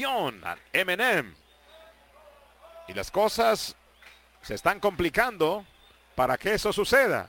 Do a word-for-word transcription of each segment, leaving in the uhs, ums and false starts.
ovación al eme and eme. Y las cosas se están complicando para que eso suceda.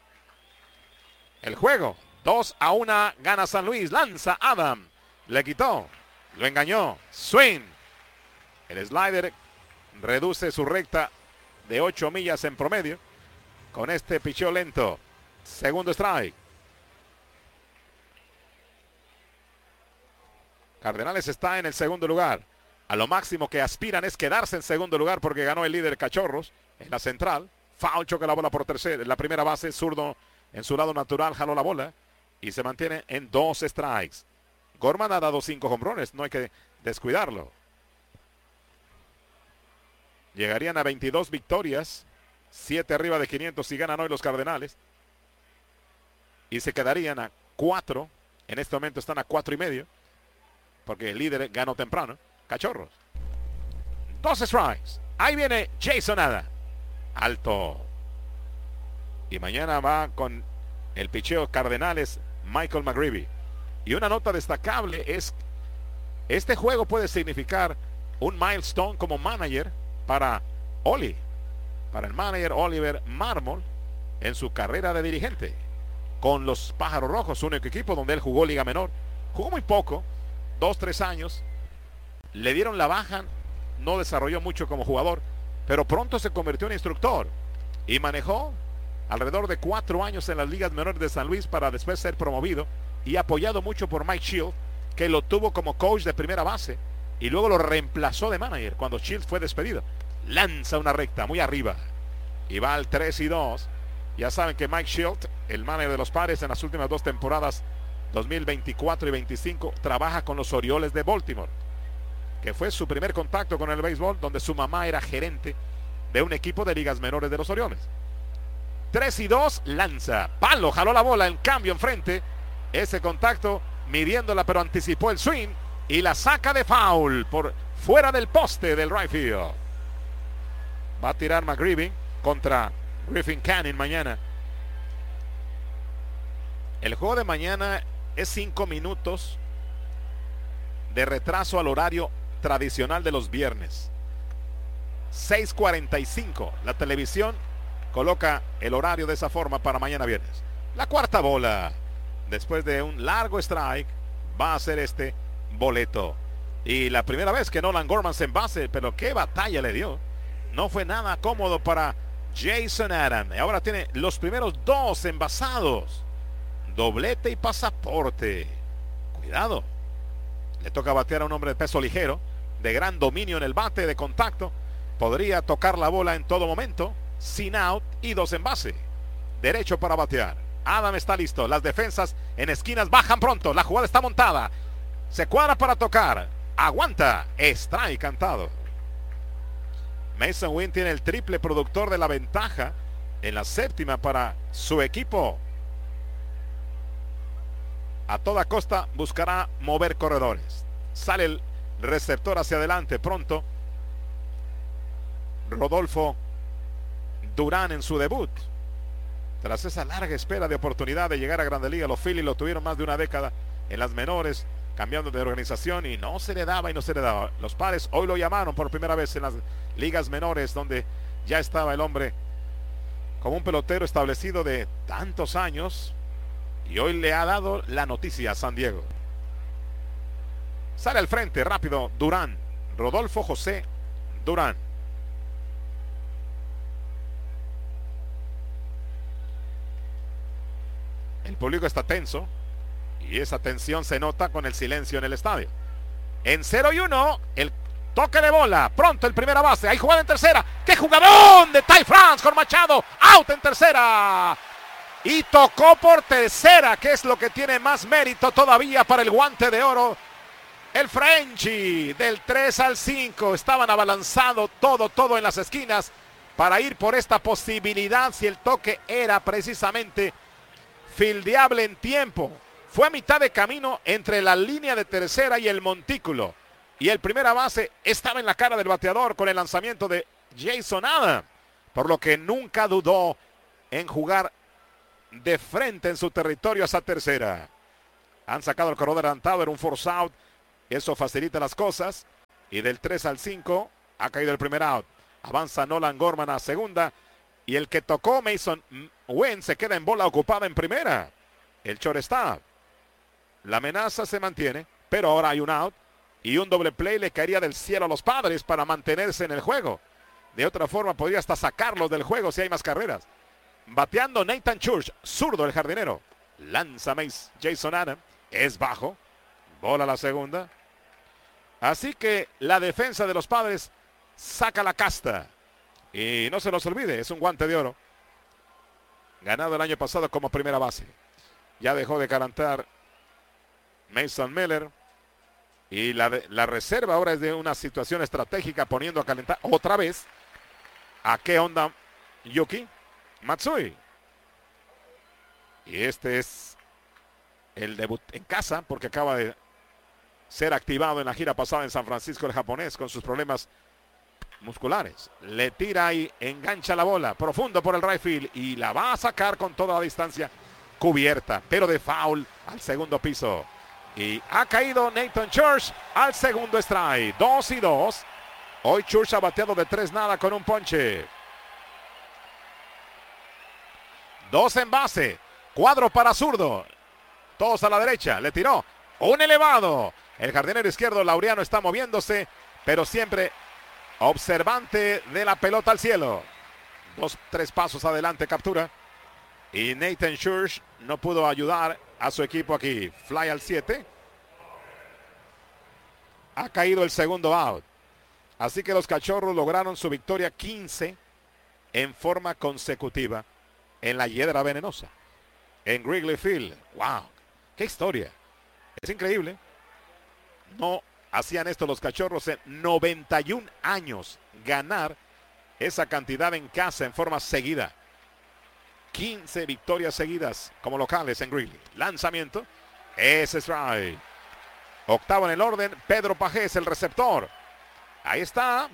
El juego, dos a uno, gana San Luis. Lanza Adam. Le quitó. Lo engañó. Swing. El slider reduce su recta de ocho millas en promedio. Con este picheo lento. Segundo strike. Cardenales está en el segundo lugar. A lo máximo que aspiran es quedarse en segundo lugar porque ganó el líder Cachorros en la central. Foul, choca la bola por tercera. En la primera base, zurdo en su lado natural, jaló la bola y se mantiene en dos strikes. Gorman ha dado cinco jonrones, no hay que descuidarlo. Llegarían a veintidós victorias, siete arriba de quinientos si ganan hoy los Cardenales. Y se quedarían a cuatro. En este momento están a cuatro y medio. Porque el líder ganó temprano. Cachorros. Dos strikes. Ahí viene Jason Ada. Alto. Y mañana va con el picheo Cardenales Michael McGreevy. Y una nota destacable es este juego puede significar un milestone como manager para Oli. Para el manager Oliver Marmol en su carrera de dirigente. Con los Pájaros Rojos, su único equipo donde él jugó Liga Menor. Jugó muy poco. Dos, tres años. Le dieron la baja. No desarrolló mucho como jugador. Pero pronto se convirtió en instructor. Y manejó alrededor de cuatro años en las ligas menores de San Luis para después ser promovido y apoyado mucho por Mike Shields, que lo tuvo como coach de primera base y luego lo reemplazó de manager cuando Shields fue despedido. Lanza una recta muy arriba y va al tres y dos. Ya saben que Mike Shields, el manager de los Padres en las últimas dos temporadas dos mil veinticuatro y veinticinco, trabaja con los Orioles de Baltimore, que fue su primer contacto con el béisbol, donde su mamá era gerente de un equipo de ligas menores de los Orioles. tres y dos, lanza, palo, jaló la bola, en cambio enfrente, ese contacto, midiéndola, pero anticipó el swing y la saca de foul por fuera del poste del right field. Va a tirar McGreevy contra Griffin Canning mañana. El juego de mañana es cinco minutos de retraso al horario tradicional de los viernes. seis cuarenta y cinco, la televisión coloca el horario de esa forma para mañana viernes. La cuarta bola, después de un largo strike, va a ser este boleto. Y la primera vez que Nolan Gorman se envase, pero qué batalla le dio. No fue nada cómodo para Jason Adam. Y ahora tiene los primeros dos envasados. Doblete y pasaporte. Cuidado. Le toca batear a un hombre de peso ligero, de gran dominio en el bate, de contacto. Podría tocar la bola en todo momento. Sin out y dos en base. Derecho para batear. Adam está listo. Las defensas en esquinas bajan pronto. La jugada está montada. Se cuadra para tocar. Aguanta. Strike cantado. Mason Wynn tiene el triple productor de la ventaja en la séptima para su equipo. A toda costa buscará mover corredores. Sale el receptor hacia adelante pronto. Rodolfo Durán en su debut. Tras esa larga espera de oportunidad de llegar a Grande Liga, los Phillies lo tuvieron más de una década en las menores, cambiando de organización y no se le daba y no se le daba. Los Padres hoy lo llamaron por primera vez en las ligas menores, donde ya estaba el hombre como un pelotero establecido de tantos años, y hoy le ha dado la noticia a San Diego. Sale al frente rápido Durán, Rodolfo José Durán. El público está tenso y esa tensión se nota con el silencio en el estadio. En cero y uno, el toque de bola, pronto el primera base, hay jugada en tercera. ¡Qué jugadón de Ty France con Machado! Out en tercera. Y tocó por tercera, que es lo que tiene más mérito todavía para el guante de oro. El Frenchie del tres al cinco, estaban abalanzado todo, todo en las esquinas para ir por esta posibilidad si el toque era precisamente fildeable en tiempo. Fue a mitad de camino entre la línea de tercera y el montículo. Y el primera base estaba en la cara del bateador con el lanzamiento de Jason Adam. Por lo que nunca dudó en jugar de frente en su territorio a esa tercera. Han sacado el corredor adelantado, era un force out. Eso facilita las cosas. Y del tres al cinco ha caído el primer out. Avanza Nolan Gorman a segunda. Y el que tocó Mason Wynn se queda en bola ocupada en primera. El shortstop. La amenaza se mantiene, pero ahora hay un out. Y un doble play le caería del cielo a los Padres para mantenerse en el juego. De otra forma podría hasta sacarlos del juego si hay más carreras. Bateando Nathan Church, zurdo el jardinero. Lanza Mace Jason Adam. Es bajo. Bola a la segunda. Así que la defensa de los Padres saca la casta. Y no se nos olvide, es un guante de oro. Ganado el año pasado como primera base. Ya dejó de calentar Mason Miller. Y la, de, la reserva ahora es de una situación estratégica poniendo a calentar otra vez. ¿A qué onda Yuki Matsui? Y este es el debut en casa porque acaba de ser activado en la gira pasada en San Francisco el japonés con sus problemas musculares. Le tira y engancha la bola profundo por el right field y la va a sacar con toda la distancia cubierta, pero de foul al segundo piso. Y ha caído Nathan Church al segundo strike. Dos y dos. Hoy Church ha bateado de tres nada con un ponche. Dos en base. Cuadro para zurdo. Todos a la derecha. Le tiró. Un elevado. El jardinero izquierdo Laureano está moviéndose, pero siempre observante de la pelota al cielo. Dos, tres pasos adelante captura. Y Nathan Church no pudo ayudar a su equipo aquí. Fly al siete. Ha caído el segundo out. Así que los Cachorros lograron su victoria quince en forma consecutiva en la Hiedra Venenosa. En Wrigley Field. ¡Wow! ¡Qué historia! Es increíble. No hacían esto los Cachorros en noventa y un años. Ganar esa cantidad en casa en forma seguida. quince victorias seguidas como locales en Wrigley. Lanzamiento. Ese es strike. Octavo en el orden. Pedro Pajés, el receptor. Ahí está.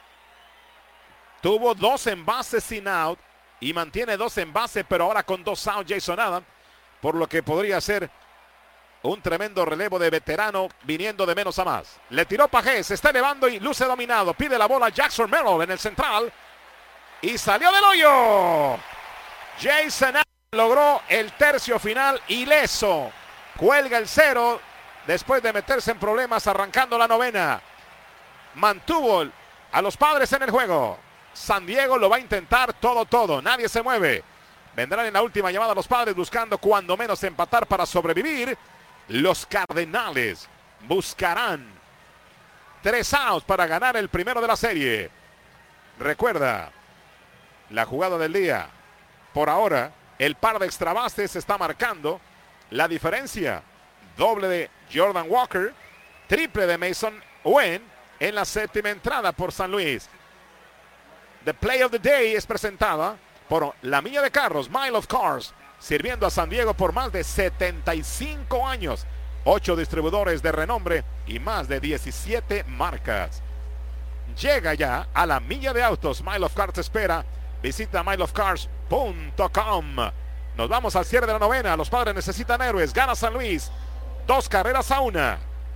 Tuvo dos envases sin out. Y mantiene dos envases, pero ahora con dos outs Jason Adam. Por lo que podría ser un tremendo relevo de veterano viniendo de menos a más. Le tiró Pajés. Se está elevando y luce dominado. Pide la bola Jackson Merrill en el central. Y salió del hoyo. Jason Adam logró el tercio final ileso. Cuelga el cero después de meterse en problemas arrancando la novena. Mantuvo a los Padres en el juego. San Diego lo va a intentar todo, todo. Nadie se mueve. Vendrán en la última llamada los Padres buscando cuando menos empatar para sobrevivir. Los Cardenales buscarán tres outs para ganar el primero de la serie. Recuerda, la jugada del día. Por ahora, el par de extra bases está marcando la diferencia. Doble de Jordan Walker, triple de Mason Wynn en la séptima entrada por San Luis. The Play of the Day es presentada por la Milla de Carros, Mile of Cars, sirviendo a San Diego por más de setenta y cinco años. Ocho distribuidores de renombre y más de diecisiete marcas. Llega ya a la Milla de Autos. Mile of Cars espera. Visita mile of cars punto com. Nos vamos al cierre de la novena. Los Padres necesitan héroes. Gana San Luis. Dos carreras a una.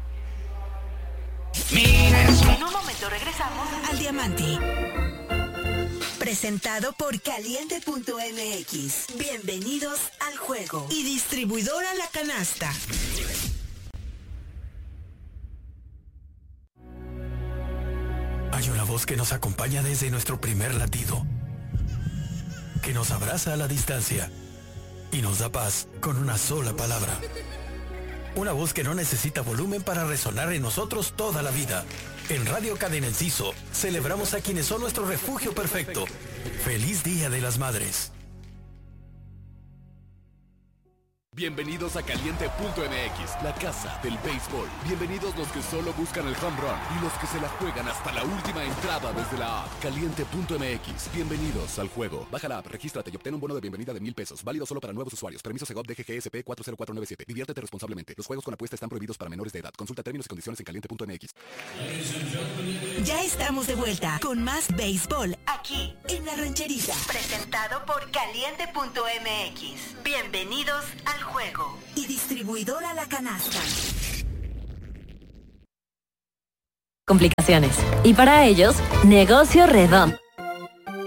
En un momento regresamos al Diamante. Presentado por Caliente punto M X. Bienvenidos al juego. Y distribuidora La Canasta. Hay una voz que nos acompaña desde nuestro primer latido, que nos abraza a la distancia y nos da paz con una sola palabra. Una voz que no necesita volumen para resonar en nosotros toda la vida. En Radio Cadena Enciso celebramos a quienes son nuestro refugio perfecto. ¡Feliz Día de las Madres! Bienvenidos a Caliente punto M X, la casa del béisbol. Bienvenidos los que solo buscan el home run y los que se la juegan hasta la última entrada desde la app. Caliente punto M X, bienvenidos al juego. Baja la app, regístrate y obtén un bono de bienvenida de mil pesos. Válido solo para nuevos usuarios. Permiso Segov D G G S P cuatro cero cuatro nueve siete. Diviértete responsablemente. Los juegos con apuesta están prohibidos para menores de edad. Consulta términos y condiciones en Caliente punto M X. Ya estamos de vuelta con más béisbol aquí en La Rancherita. Presentado por Caliente punto M X. Bienvenidos al juego. Y distribuidora La Canasta. complicaciones. Y para ellos, Negocio Redondo.